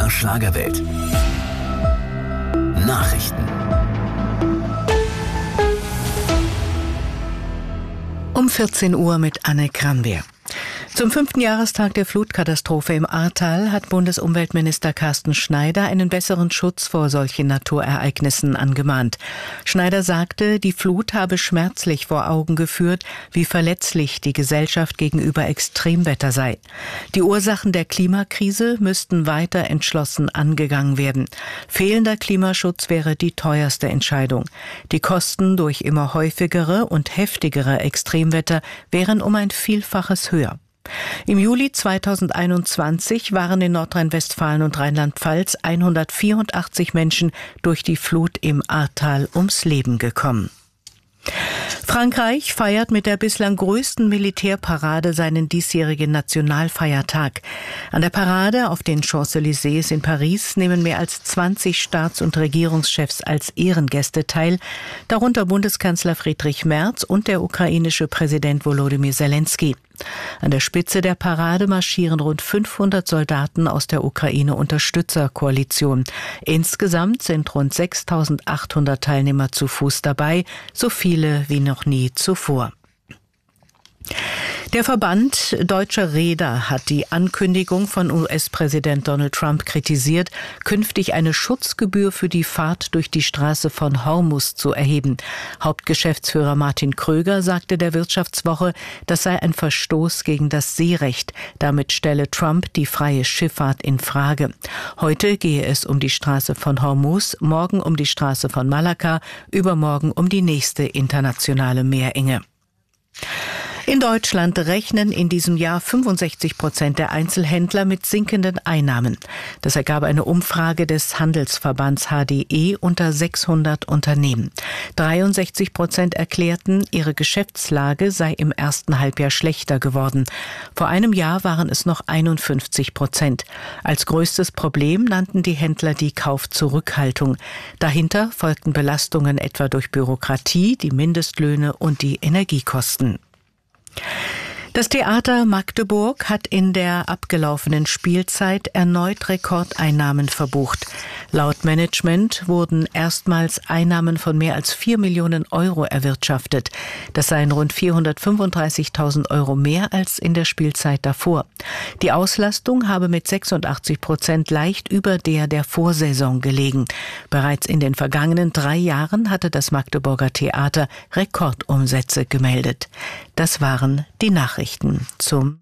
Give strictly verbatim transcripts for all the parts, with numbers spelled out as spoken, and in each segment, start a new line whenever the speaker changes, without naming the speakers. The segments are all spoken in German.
der Schlagerwelt. Nachrichten.
Um vierzehn Uhr mit Anne Krambeer. Zum fünften Jahrestag der Flutkatastrophe im Ahrtal hat Bundesumweltminister Carsten Schneider einen besseren Schutz vor solchen Naturereignissen angemahnt. Schneider sagte, die Flut habe schmerzlich vor Augen geführt, wie verletzlich die Gesellschaft gegenüber Extremwetter sei. Die Ursachen der Klimakrise müssten weiter entschlossen angegangen werden. Fehlender Klimaschutz wäre die teuerste Entscheidung. Die Kosten durch immer häufigere und heftigere Extremwetter wären um ein Vielfaches höher. Im Juli zweitausendeinundzwanzig waren in Nordrhein-Westfalen und Rheinland-Pfalz hundertvierundachtzig Menschen durch die Flut im Ahrtal ums Leben gekommen. Frankreich feiert mit der bislang größten Militärparade seinen diesjährigen Nationalfeiertag. An der Parade auf den Champs-Élysées in Paris nehmen mehr als zwanzig Staats- und Regierungschefs als Ehrengäste teil, darunter Bundeskanzler Friedrich Merz und der ukrainische Präsident Volodymyr Zelensky. An der Spitze der Parade marschieren rund fünfhundert Soldaten aus der Ukraine-Unterstützerkoalition. Insgesamt sind rund sechstausendachthundert Teilnehmer zu Fuß dabei, so viele wie noch nie zuvor. Der Verband Deutscher Reeder hat die Ankündigung von U S-Präsident Donald Trump kritisiert, künftig eine Schutzgebühr für die Fahrt durch die Straße von Hormuz zu erheben. Hauptgeschäftsführer Martin Kröger sagte der Wirtschaftswoche, das sei ein Verstoß gegen das Seerecht. Damit stelle Trump die freie Schifffahrt in Frage. Heute gehe es um die Straße von Hormuz, morgen um die Straße von Malakka, übermorgen um die nächste internationale Meerenge. In Deutschland rechnen in diesem Jahr fünfundsechzig Prozent der Einzelhändler mit sinkenden Einnahmen. Das ergab eine Umfrage des Handelsverbands H D E unter sechshundert Unternehmen. dreiundsechzig Prozent erklärten, ihre Geschäftslage sei im ersten Halbjahr schlechter geworden. Vor einem Jahr waren es noch einundfünfzig Prozent. Als größtes Problem nannten die Händler die Kaufzurückhaltung. Dahinter folgten Belastungen etwa durch Bürokratie, die Mindestlöhne und die Energiekosten. Das Theater Magdeburg hat in der abgelaufenen Spielzeit erneut Rekordeinnahmen verbucht. Laut Management wurden erstmals Einnahmen von mehr als vier Millionen Euro erwirtschaftet. Das seien rund vierhundertfünfunddreißigtausend Euro mehr als in der Spielzeit davor. Die Auslastung habe mit sechsundachtzig Prozent leicht über der der Vorsaison gelegen. Bereits in den vergangenen drei Jahren hatte das Magdeburger Theater Rekordumsätze gemeldet. Das waren die Nachrichten zum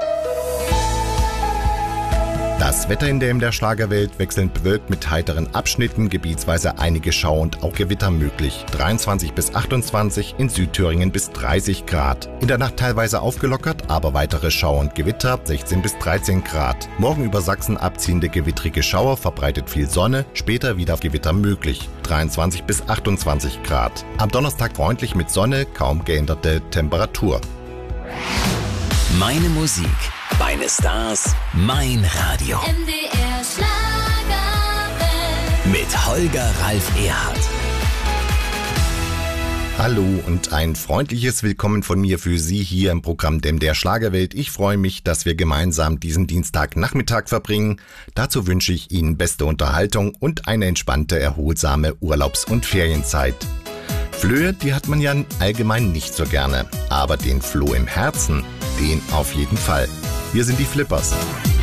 Das Wetter in der M D R Schlagerwelt wechselnd bewölkt mit heiteren Abschnitten, gebietsweise einige Schauer und auch Gewitter möglich. dreiundzwanzig bis achtundzwanzig, in Südthüringen bis dreißig Grad. In der Nacht teilweise aufgelockert, aber weitere Schauer und Gewitter, sechzehn bis dreizehn Grad. Morgen über Sachsen abziehende gewittrige Schauer, verbreitet viel Sonne, später wieder Gewitter möglich. dreiundzwanzig bis achtundzwanzig Grad. Am Donnerstag freundlich mit Sonne, kaum geänderte Temperatur.
Meine Musik, meine Stars, mein Radio.
M D R Schlagerwelt.
Mit Holger Ralf Erhardt.
Hallo und ein freundliches Willkommen von mir für Sie hier im Programm der M D R Schlagerwelt. Ich freue mich, dass wir gemeinsam diesen Dienstagnachmittag verbringen. Dazu wünsche ich Ihnen beste Unterhaltung und eine entspannte, erholsame Urlaubs- und Ferienzeit. Flöhe, die hat man ja allgemein nicht so gerne, aber den Floh im Herzen, den auf jeden Fall. Wir sind die Flippers.